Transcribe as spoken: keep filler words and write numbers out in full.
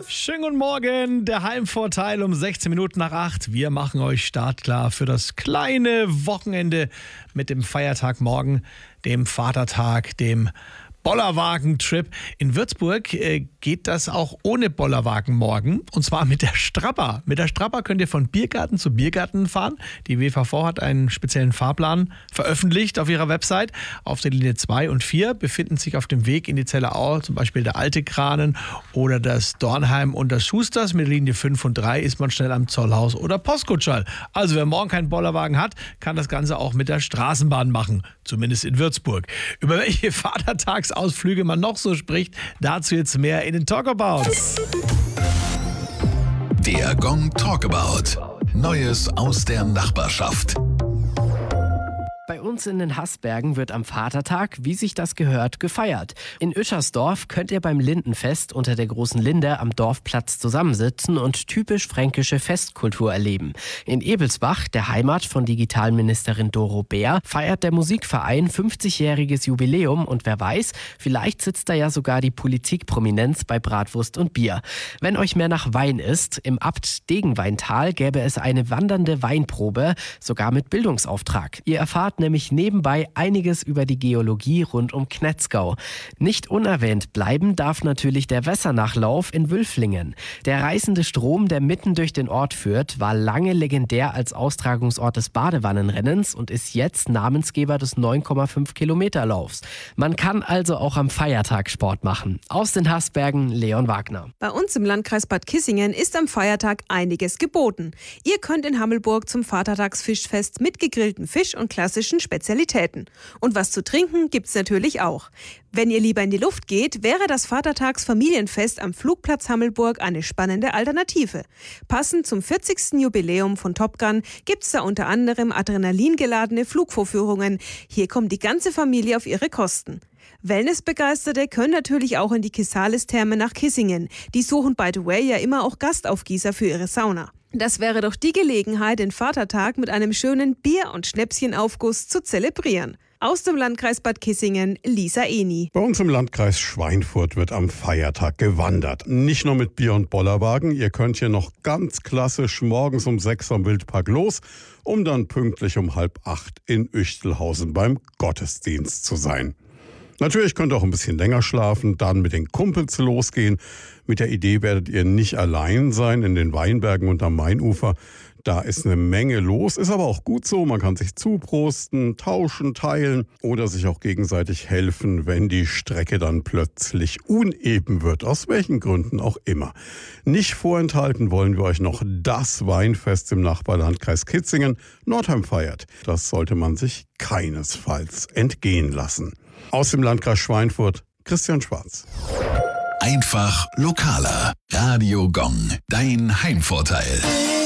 Schönen guten Morgen, der Heimvorteil um sechzehn Minuten nach acht. Wir machen euch startklar für das kleine Wochenende mit dem Feiertag morgen, dem Vatertag, dem Bollerwagen-Trip. In Würzburg äh, geht das auch ohne Bollerwagen morgen, und zwar mit der Strapper. Mit der Strapper könnt ihr von Biergarten zu Biergarten fahren. Die W V V hat einen speziellen Fahrplan veröffentlicht auf ihrer Website. Auf der Linie zwei und vier befinden sich auf dem Weg in die Zellerau zum Beispiel der Alte Kranen oder das Dornheim und das Schusters. Mit Linie fünf und drei ist man schnell am Zollhaus oder Postkutschall. Also wer morgen keinen Bollerwagen hat, kann das Ganze auch mit der Straßenbahn machen, zumindest in Würzburg. Über welche Vatertagsausflüge man noch so spricht, dazu jetzt mehr in den Talkabouts. Der Gong Talkabout. Neues aus der Nachbarschaft. Bei uns in den Haßbergen wird am Vatertag, wie sich das gehört, gefeiert. In Ueschersdorf könnt ihr beim Lindenfest unter der großen Linde am Dorfplatz zusammensitzen und typisch fränkische Festkultur erleben. In Ebelsbach, der Heimat von Digitalministerin Doro Bär, feiert der Musikverein fünfzigjähriges Jubiläum und wer weiß, vielleicht sitzt da ja sogar die Politikprominenz bei Bratwurst und Bier. Wenn euch mehr nach Wein ist, im Abt-Degenweintal gäbe es eine wandernde Weinprobe, sogar mit Bildungsauftrag. Ihr erfahrt nämlich nebenbei einiges über die Geologie rund um Knetzgau. Nicht unerwähnt bleiben darf natürlich der Wässernachlauf in Wülflingen. Der reißende Strom, der mitten durch den Ort führt, war lange legendär als Austragungsort des Badewannenrennens und ist jetzt Namensgeber des neun Komma fünf Kilometer Laufs. Man kann also auch am Feiertag Sport machen. Aus den Haßbergen, Leon Wagner. Bei uns im Landkreis Bad Kissingen ist am Feiertag einiges geboten. Ihr könnt in Hammelburg zum Vatertagsfischfest mit gegrillten Fisch und klassischen Spezialitäten. Und was zu trinken gibt's natürlich auch. Wenn ihr lieber in die Luft geht, wäre das Vatertagsfamilienfest am Flugplatz Hammelburg eine spannende Alternative. Passend zum vierzigsten Jubiläum von Top Gun gibt's da unter anderem adrenalingeladene Flugvorführungen. Hier kommt die ganze Familie auf ihre Kosten. Wellnessbegeisterte können natürlich auch in die Kisalis-Therme nach Kissingen. Die suchen by the way ja immer auch Gastaufgießer für ihre Sauna. Das wäre doch die Gelegenheit, den Vatertag mit einem schönen Bier- und Schnäpschenaufguss zu zelebrieren. Aus dem Landkreis Bad Kissingen, Lisa Eni. Bei uns im Landkreis Schweinfurt wird am Feiertag gewandert. Nicht nur mit Bier- und Bollerwagen. Ihr könnt hier noch ganz klassisch morgens um sechs am Wildpark los, um dann pünktlich um halb acht in Üchtelhausen beim Gottesdienst zu sein. Natürlich könnt ihr auch ein bisschen länger schlafen, dann mit den Kumpels losgehen. Mit der Idee werdet ihr nicht allein sein in den Weinbergen und am Mainufer. Da ist eine Menge los, ist aber auch gut so. Man kann sich zuprosten, tauschen, teilen oder sich auch gegenseitig helfen, wenn die Strecke dann plötzlich uneben wird, aus welchen Gründen auch immer. Nicht vorenthalten wollen wir euch noch das Weinfest im Nachbarlandkreis Kitzingen. Nordheim feiert. Das sollte man sich keinesfalls entgehen lassen. Aus dem Landkreis Schweinfurt, Christian Schwarz. Einfach lokaler. Radio Gong. Dein Heimvorteil.